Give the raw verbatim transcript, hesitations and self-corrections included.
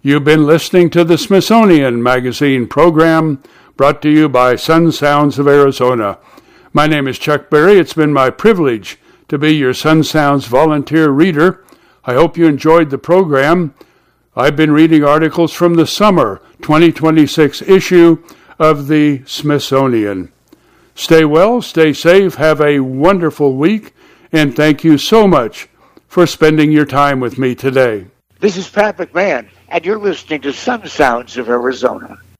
You've been listening to the Smithsonian Magazine program brought to you by Sun Sounds of Arizona. My name is Chuck Berry. It's been my privilege to be your Sun Sounds volunteer reader. I hope you enjoyed the program. I've been reading articles from the summer twenty twenty-six issue of the Smithsonian. Stay well, stay safe, have a wonderful week, and thank you so much for spending your time with me today. This is Pat McMahon, and you're listening to Sun Sounds of Arizona.